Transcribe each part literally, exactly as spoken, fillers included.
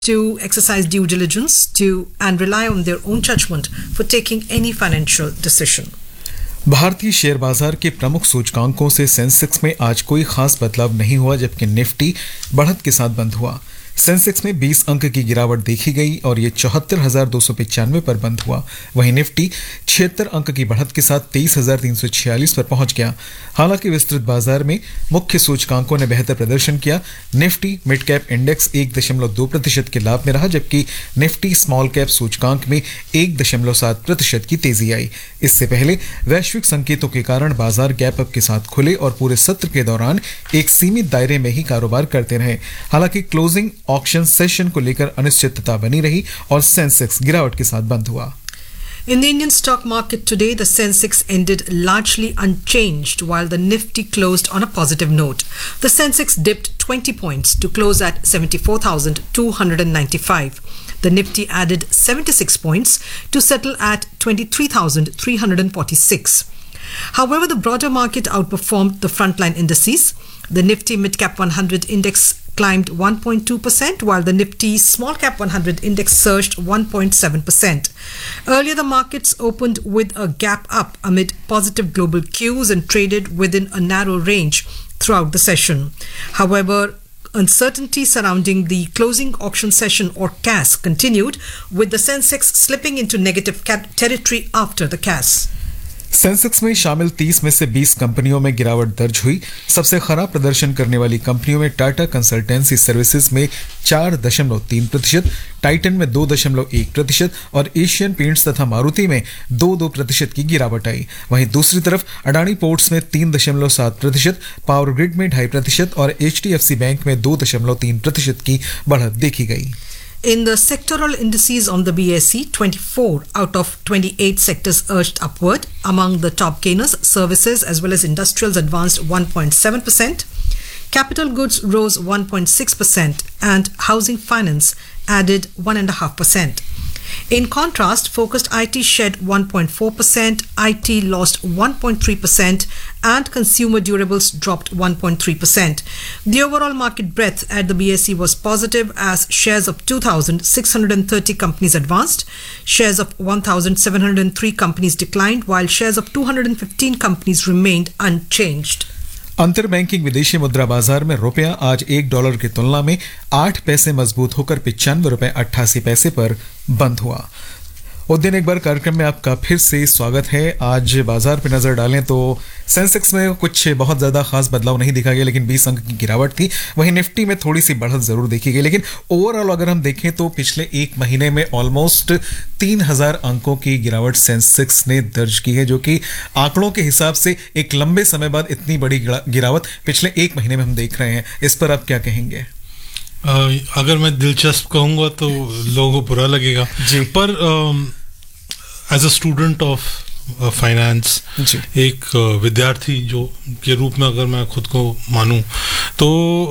to exercise due diligence to and rely on their own judgment for taking any financial decision. भारतीय share बाजार के प्रमुख सूचकांकों से सेंसेक्स में आज कोई खास बदलाव नहीं हुआ, जबकि निफ्टी बढ़त के साथ बंद हुआ। सेंसेक्स में बीस अंक की गिरावट देखी गई और ये चौहत्तर हजार दो सौ पचानवे पर बंद हुआ। वहीं निफ्टी छिहत्तर अंक की बढ़त के साथ तेईस हजार तीन सौ छियालीस पर पहुंच गया। हालांकि विस्तृत बाजार में मुख्य सूचकांकों ने बेहतर प्रदर्शन किया। निफ्टी मिड कैप इंडेक्स एक दशमलव दो प्रतिशत के लाभ में रहा, जबकि निफ्टी स्मॉल कैप सूचकांक में एक दशमलव सात प्रतिशत की तेजी आई। इससे पहले वैश्विक संकेतों के कारण बाजार गैप अप के साथ खुले और पूरे सत्र के दौरान एक सीमित दायरे में ही कारोबार करते रहे। हालांकि क्लोजिंग ऑक्शन सेशन को लेकर अनिश्चितता बनी रही और सेंसेक्स गिरावट के साथ बंद हुआ। In the Indian stock market today, the Sensex ended largely unchanged while the Nifty closed on a positive note. The Sensex dipped twenty points to close at seventy-four thousand two hundred ninety-five. The Nifty added seventy-six points to settle at twenty-three thousand three hundred forty-six. However, the broader market outperformed the frontline indices. The Nifty Mid Cap one hundred index climbed one point two percent, while the Nifty Small Cap one hundred index surged one point seven percent. Earlier, the markets opened with a gap up amid positive global cues and traded within a narrow range throughout the session. However, uncertainty surrounding the closing auction session or C A S continued, with the Sensex slipping into negative territory after the C A S. Sensex में शामिल तीस में से बीस कंपनियों में गिरावट दर्ज हुई। सबसे खराब प्रदर्शन करने वाली कंपनियों में टाटा कंसल्टेंसी सर्विसेज में चार दशमलव तीन प्रतिशत, टाइटन में दो दशमलव एक प्रतिशत और एशियन पेंट्स तथा मारुति में दो दो प्रतिशत की गिरावट आई। वहीं दूसरी तरफ अडानी पोर्ट्स में तीन दशमलव सात प्रतिशत, पावर ग्रिड में ढाई प्रतिशत और H D F C bank में दो दशमलव तीन प्रतिशत की बढ़त देखी गई। In the sectoral indices on the B S E, twenty-four out of twenty-eight sectors urged upward. Among the top gainers, services as well as industrials advanced one point seven percent. Capital goods rose one point six percent and housing finance added one point five percent. In contrast, focused I T shed one point four percent, I T lost one point three percent and consumer durables dropped one point three percent. The overall market breadth at the B S E was positive as shares of two thousand six hundred thirty companies advanced, shares of one thousand seven hundred three companies declined, while shares of two hundred fifteen companies remained unchanged. अंतर banking विदेशी मुद्रा बाजार में रुपया आज एक dollar की तुलना में आठ पैसे मजबूत होकर पिचानवे रुपए अट्ठासी पैसे पर बंद हुआ। उद्यन एक बार कार्यक्रम में आपका फिर से स्वागत है। आज बाजार पे नजर डालें तो सेंसेक्स में कुछ बहुत ज्यादा खास बदलाव नहीं दिखा गया, लेकिन बीस अंक की गिरावट थी। वहीं निफ्टी में थोड़ी सी बढ़त जरूर देखी गई, लेकिन ओवरऑल अगर हम देखें तो पिछले एक महीने में ऑलमोस्ट तीन हजार अंकों की गिरावट सेंसेक्स ने दर्ज की है, जो कि आंकड़ों के हिसाब से एक लंबे समय बाद इतनी बड़ी गिरावट पिछले एक महीने में हम देख रहे हैं। इस पर आप क्या कहेंगे? Uh, अगर मैं दिलचस्प कहूँगा तो लोगों को बुरा लगेगा जी, पर as a student of finance, एक uh, विद्यार्थी जो के रूप में अगर मैं खुद को मानूं तो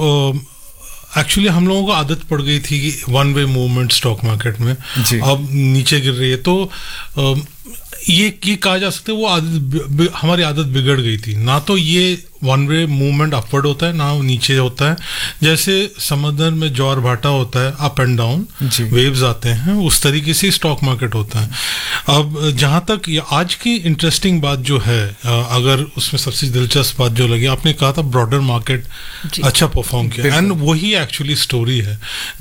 एक्चुअली uh, हम लोगों को आदत पड़ गई थी कि one way movement stock market में अब नीचे गिर रही है, तो uh, ये ये कहा जा सकता है वो आदत हमारी आदत बिगड़ गई थी। ना तो ये वन वे मूवमेंट अपवर्ड होता है ना वो नीचे होता है। जैसे समंदर में ज्वार भाटा होता है, अप एंड डाउन वेव्स आते हैं, उस तरीके से स्टॉक मार्केट होता है। अब जहाँ तक आज की इंटरेस्टिंग बात जो है, अगर उसमें सबसे दिलचस्प बात जो लगी, आपने कहा था ब्रॉडर मार्केट अच्छा परफॉर्म किया, एंड वही एक्चुअली स्टोरी है।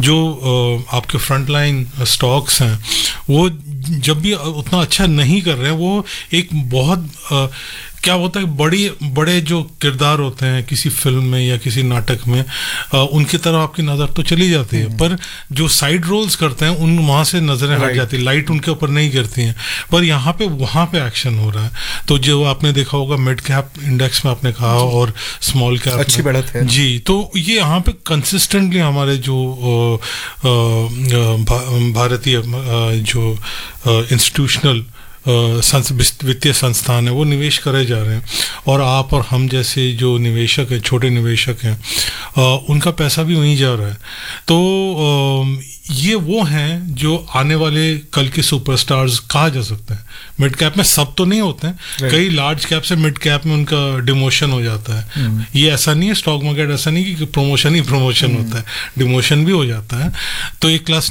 जो आपके फ्रंट लाइन स्टॉक्स हैं वो जब भी उतना अच्छा नहीं कर रहे हैं, वो एक बहुत आ, क्या होता है, बड़ी बड़े जो किरदार होते हैं किसी फिल्म में या किसी नाटक में, आ, उनकी तरफ आपकी नज़र तो चली जाती है, पर जो साइड रोल्स करते हैं उन वहाँ से नज़रें हट जाती है, लाइट उनके ऊपर नहीं गिरती हैं। पर यहाँ पे वहाँ पे एक्शन हो रहा है। तो जो आपने देखा होगा मिड कैप इंडेक्स में आपने कहा और स्मॉल कैप अच्छी बढ़त है जी, तो ये यहाँ पे कंसिस्टेंटली हमारे जो भारतीय जो इंस्टीट्यूशनल वित्तीय संस्थान है वो निवेश करे जा रहे हैं, और आप और हम जैसे जो निवेशक हैं, छोटे निवेशक हैं, उनका पैसा भी वहीं जा रहा है। तो ये वो हैं जो आने वाले कल के सुपरस्टार्स कहा जा सकते हैं। मिड कैप में सब तो नहीं होते हैं, कई लार्ज कैप से मिड कैप में उनका डिमोशन हो जाता है। ये ऐसा नहीं है, स्टॉक मार्केट ऐसा नहीं कि प्रमोशन ही प्रमोशन होता है, डिमोशन भी हो जाता है। तो एक क्लास